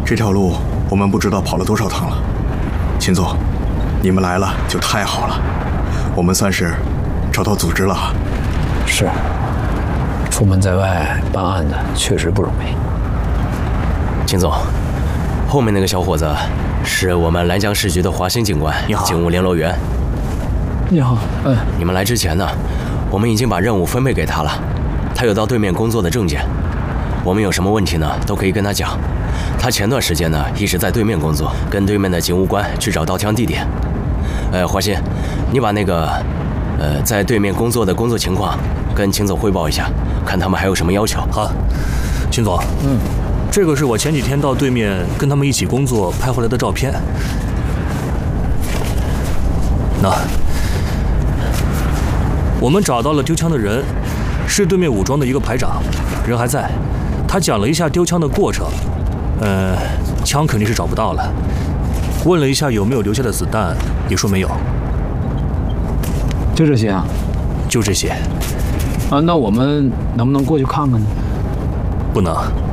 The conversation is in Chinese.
这条路我们不知道跑了多少趟了。秦总，你们来了就太好了，我们算是找到组织了。 是，出门在外办案的确实不容易。 秦总，后面那个小伙子是我们兰江市局的华兴警官，警务联络员。 你好， 你们来之前呢，我们已经把任务分配给他了，他有到对面工作的证件。我们有什么问题呢，都可以跟他讲。他前段时间呢一直在对面工作，跟对面的警务官去找盗枪地点。华歆，你把那个在对面工作的工作情况跟秦总汇报一下，看他们还有什么要求。 好，秦总，这个是我前几天到对面跟他们一起工作拍回来的照片。那我们找到了丢枪的人，是对面武装的一个排长，人还在。他讲了一下丢枪的过程，枪肯定是找不到了。问了一下有没有留下的子弹，也说没有。 就这些啊？ 就这些。 啊，那我们能不能过去看看呢？ 不能。